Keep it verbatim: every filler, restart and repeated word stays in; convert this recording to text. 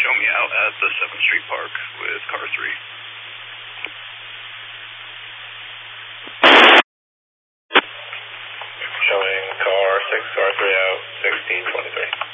show me out at the seventh Street Park with car three. Showing car six, car three out, sixteen twenty-three.